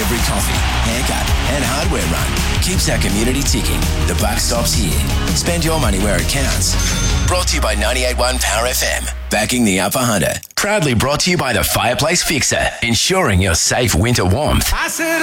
Every coffee, haircut and hardware run keeps our community ticking. The buck stops here. Spend your money where it counts. Brought to you by 98.1 Power FM. Backing the Upper Hunter. Proudly brought to you by the Fireplace Fixer. Ensuring your safe winter warmth. I said